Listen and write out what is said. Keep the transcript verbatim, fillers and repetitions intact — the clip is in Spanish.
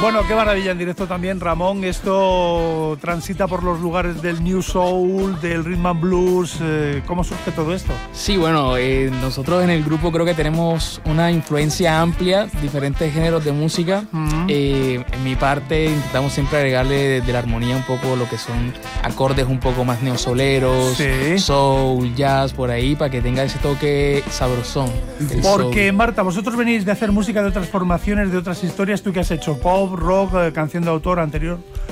Bueno, qué maravilla en directo también, Ramón. Esto transita por los lugares del New Soul, del Rhythm and Blues. Eh, ¿Cómo surge todo esto? Sí, bueno, eh, nosotros en el grupo creo que tenemos una influencia amplia, diferentes géneros de música. Uh-huh. eh, en mi parte intentamos siempre agregarle de, de la armonía un poco lo que son acordes un poco más neosoleros, sí. soul, jazz, por ahí, para que tenga ese toque sabrosón. Porque, soul. Marta, vosotros venís de hacer música de otras formaciones, de otras historias. ¿Tú qué has hecho? ¿Pop, rock, eh, canción de autor anterior?